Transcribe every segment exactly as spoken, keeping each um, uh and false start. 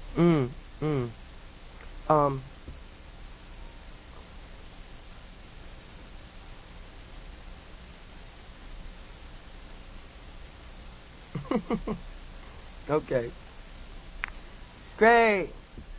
Mm, mm. Um. Okay. Great.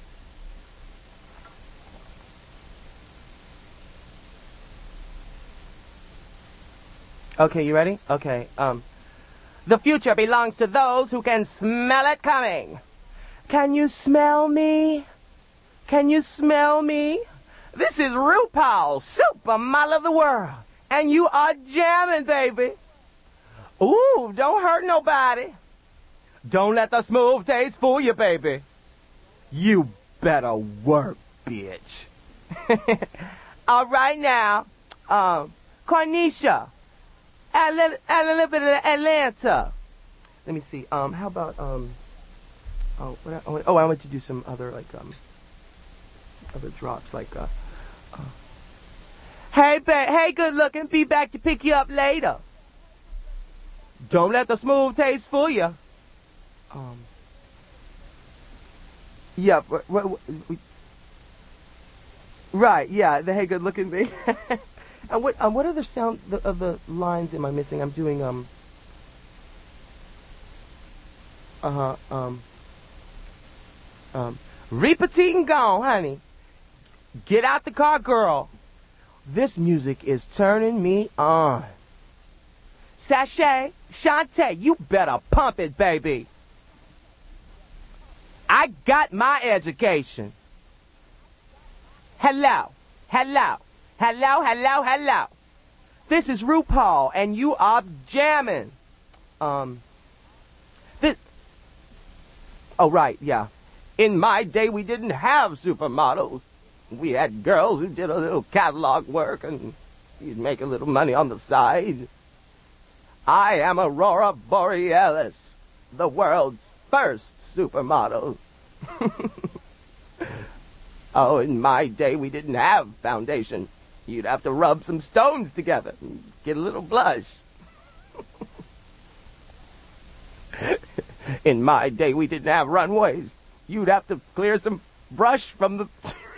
Okay, you ready? Okay. Um. The future belongs to those who can smell it coming. Can you smell me? Can you smell me? This is RuPaul, supermodel of the world, and you are jamming, baby. Ooh, don't hurt nobody. Don't let the smooth taste fool you, baby. You better work, bitch. All right now, um, Cornisha, add a little, add a little bit of Atlanta. Let me see. Um, how about um, oh, what I, oh, I want to do some other like um, other drops like uh, uh hey, ba- hey, good looking. Be back to pick you up later. Don't let the smooth taste fool you. Um. Yeah. What, what, we, right. Yeah. The hey, good looking thing. And what um, what other sound the, of the lines am I missing? I'm doing um. Uh huh. Um. Um. Repeat and gone, honey. Get out the car, girl. This music is turning me on. Sashay, Shantae, you better pump it, baby. I got my education. Hello, hello, hello, hello, hello. This is RuPaul, and you are jamming. Um, this. Oh, right, yeah. In my day, we didn't have supermodels. We had girls who did a little catalog work, and you'd make a little money on the side. I am Aurora Borealis, the world's first supermodel. Oh, in my day, we didn't have foundation. You'd have to rub some stones together and get a little blush. In my day, we didn't have runways. You'd have to clear some brush from the...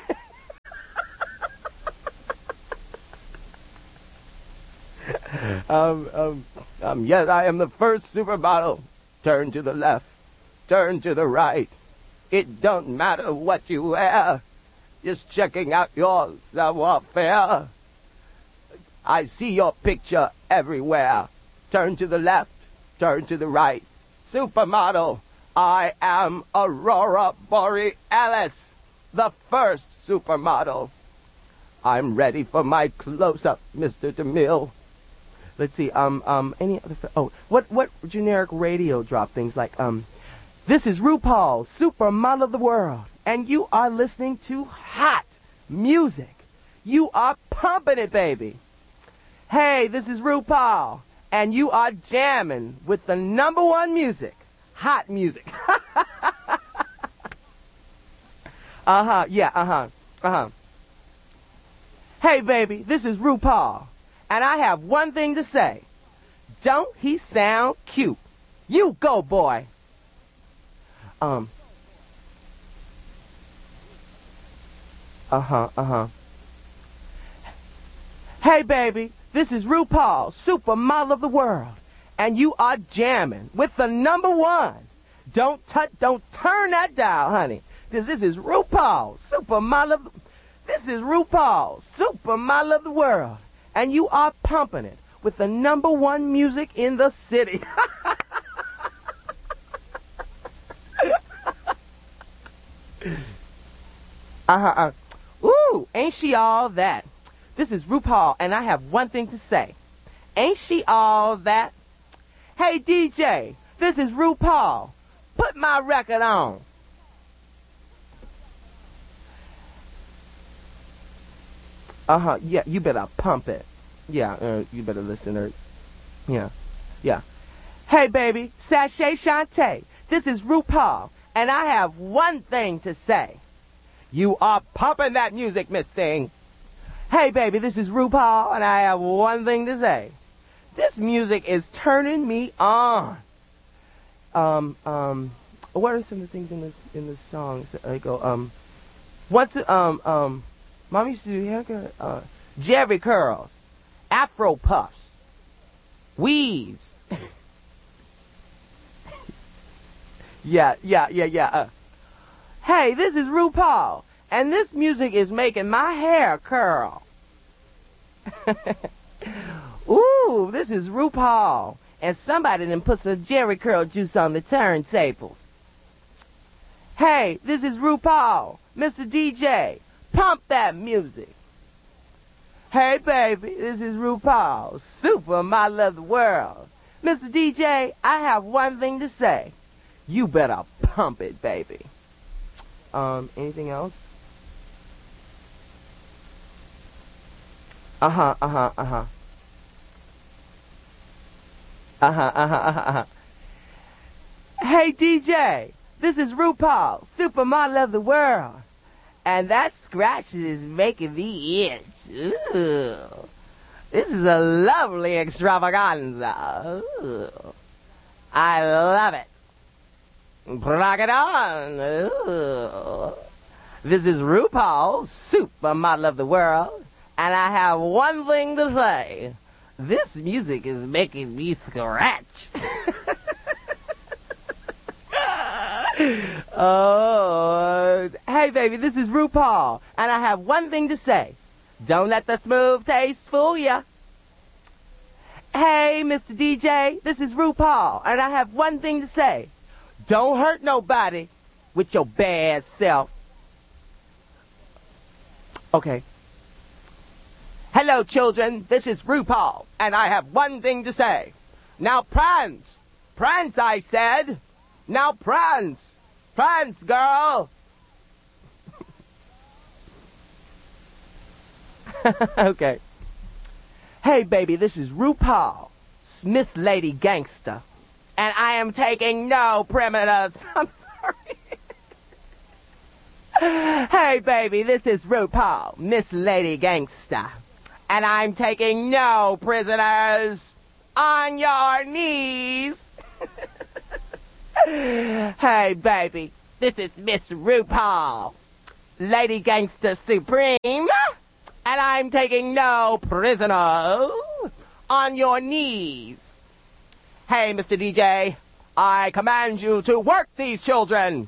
um, um, um, yes, I am the first supermodel. Turn to the left. Turn to the right. It don't matter what you wear. Just checking out your savoir-faire. I see your picture everywhere. Turn to the left. Turn to the right. Supermodel. I am Aurora Borealis, the first supermodel. I'm ready for my close-up, Mister DeMille. Let's see, um, um, any other, oh, what, what generic radio drop things like, um, this is RuPaul, supermodel of the world, and you are listening to hot music. You are pumping it, baby. Hey, this is RuPaul, and you are jamming with the number one music, hot music. uh-huh, yeah, uh-huh, uh-huh. Hey, baby, this is RuPaul. And I have one thing to say. Don't he sound cute? You go, boy. Um. Uh-huh, uh-huh. Hey, baby, this is RuPaul, supermodel of the world. And you are jamming with the number one. Don't touch, don't turn that dial, honey. Because this is RuPaul, supermodel of, this is RuPaul, supermodel of the world. And you are pumping it with the number one music in the city. uh-huh, uh. Ooh, ain't she all that? This is RuPaul, and I have one thing to say. Ain't she all that? Hey, D J, this is RuPaul. Put my record on. Uh-huh, yeah, you better pump it. Yeah, uh, you better listen or... Yeah, yeah. Hey, baby, Sashay Shantae, this is RuPaul, and I have one thing to say. You are pumping that music, Miss Thing. Hey, baby, this is RuPaul, and I have one thing to say. This music is turning me on. Um, um, what are some of the things in this in the songs that I go um once um um Mom used to do haircut uh Jerry curls, Afro puffs, weaves. yeah, yeah, yeah, yeah. Uh, hey, this is RuPaul, and this music is making my hair curl. Ooh, this is RuPaul, and somebody then put some Jerry curl juice on the turntables. Hey, this is RuPaul, Mister D J, pump that music. Hey, baby, this is RuPaul, Super My Love the World. Mister D J, I have one thing to say. You better pump it, baby. Um, anything else? Uh-huh, uh-huh, uh-huh. Uh-huh, uh-huh, uh-huh, uh-huh. Hey, D J, this is RuPaul, Super My Love the World. And that scratch is making me itch. Ooh. This is a lovely extravaganza. Ooh. I love it. Rock it on. Ooh. This is RuPaul, Super My Love the World. And I have one thing to say. This music is making me scratch. Oh, hey baby, this is RuPaul, and I have one thing to say. Don't let the smooth taste fool ya. Hey, Mister D J, this is RuPaul, and I have one thing to say. Don't hurt nobody with your bad self. Okay. Hello, children, this is RuPaul, and I have one thing to say. Now prance, prance, I said. Now prance. Prance, girl. Okay. Hey, baby, this is RuPaul, Smith Lady Gangster, and I am taking no primitives. I'm sorry. Hey, baby, this is RuPaul, Miss Lady Gangster, and I'm taking no prisoners. On your knees. Hey, baby, this is Miss RuPaul, Lady Gangster Supreme, and I'm taking no prisoners. On your knees. Hey, Mister D J, I command you to work these children.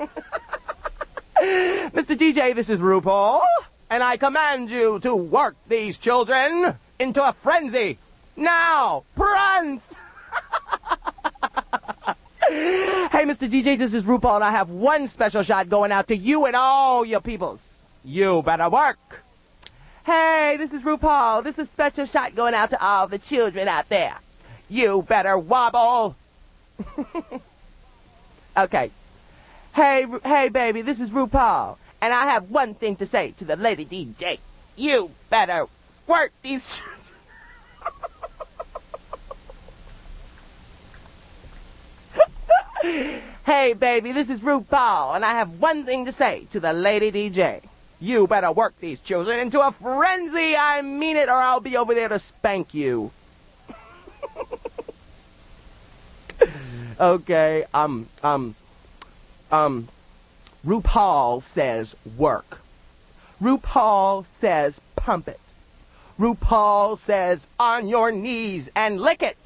Mister D J, this is RuPaul, and I command you to work these children into a frenzy. Now, prance! Hey, Mister D J, this is RuPaul, and I have one special shot going out to you and all your peoples. You better work. Hey, this is RuPaul. This is a special shot going out to all the children out there. You better wobble. Okay. Hey, hey, baby, this is RuPaul, and I have one thing to say to the lady D J. You better work these... Hey, baby, this is RuPaul, and I have one thing to say to the lady D J. You better work these children into a frenzy. I mean it, or I'll be over there to spank you. Okay, um, um, um, RuPaul says work. RuPaul says pump it. RuPaul says on your knees and lick it.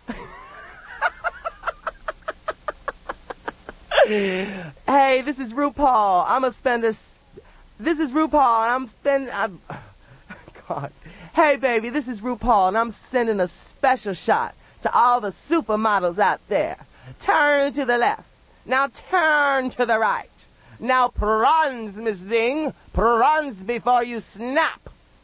Hey, this is RuPaul. I'm gonna spend this. This is RuPaul, and I'm spending. I'm, God. Hey, baby, this is RuPaul, and I'm sending a special shot to all the supermodels out there. Turn to the left. Now turn to the right. Now prawns, Miss Thing. Prawns before you snap.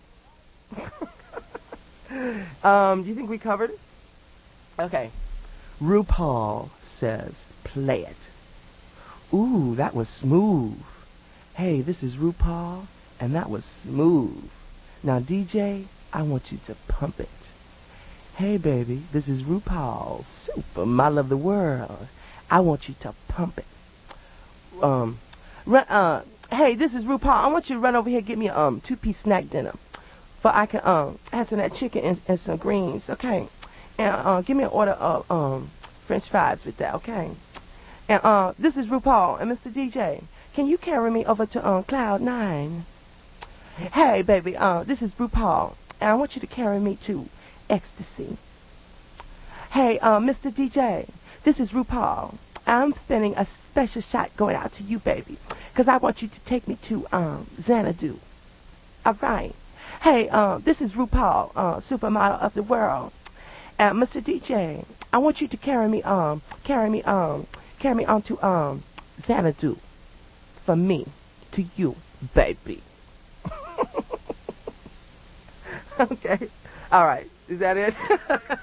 um, do you think we covered it? Okay. RuPaul says, play it. Ooh, that was smooth. Hey, this is RuPaul, and that was smooth. Now, D J, I want you to pump it. Hey, baby, this is RuPaul, Super My Love the World. I want you to pump it. Um, run, uh, hey, this is RuPaul. I want you to run over here and get me a um, two-piece snack dinner. For I can um have some of that chicken and, and some greens, okay? And uh, give me an order of um French fries with that, okay? And uh, this is RuPaul and Mister D J. Can you carry me over to uh, Cloud Nine? Hey, baby, uh, this is RuPaul, and I want you to carry me to Ecstasy. Hey, uh, Mister D J, this is RuPaul. I'm sending a special shot going out to you, baby, because I want you to take me to um, Xanadu. All right. Hey, uh, this is RuPaul, uh, supermodel of the world. And Mister D J, I want you to carry me, um, carry me, um, carry me on to um, Xanadu. From me to you, baby. Okay. All right. Is that it?